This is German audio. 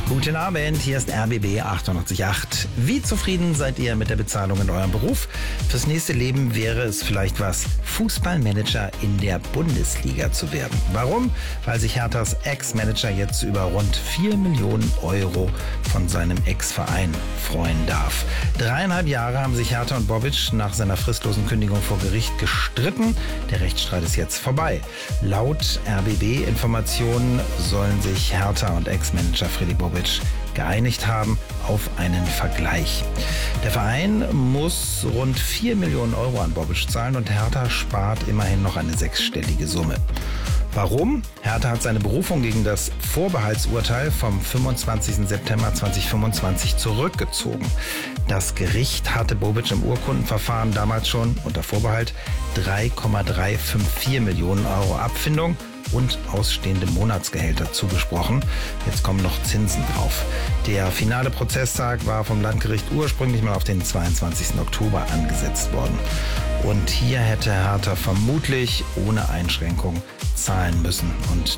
Guten Abend, hier ist RBB 888. Wie zufrieden seid ihr mit der Bezahlung in eurem Beruf? Fürs nächste Leben wäre es vielleicht was, Fußballmanager in der Bundesliga zu werden. Warum? Weil sich Herthas Ex-Manager jetzt über rund 4 Millionen Euro von seinem Ex-Verein freuen darf. 3,5 Jahre haben sich Hertha und Bobic nach seiner fristlosen Kündigung vor Gericht gestritten. Der Rechtsstreit ist jetzt vorbei. Laut RBB-Informationen sollen sich Hertha und Ex-Manager Freddy Bobic geeinigt haben auf einen Vergleich. Der Verein muss rund 4 Millionen Euro an Bobic zahlen und Hertha spart immerhin noch eine 6-stellige Summe. Warum? Hertha hat seine Berufung gegen das Vorbehaltsurteil vom 25. September 2025 zurückgezogen. Das Gericht hatte Bobic im Urkundenverfahren damals schon unter Vorbehalt 3,354 Millionen Euro Abfindung und ausstehende Monatsgehälter zugesprochen. Jetzt kommen noch Zinsen drauf. Der finale Prozesstag war vom Landgericht ursprünglich mal auf den 22. Oktober angesetzt worden. Und hier hätte Hertha vermutlich ohne Einschränkung zahlen müssen. Und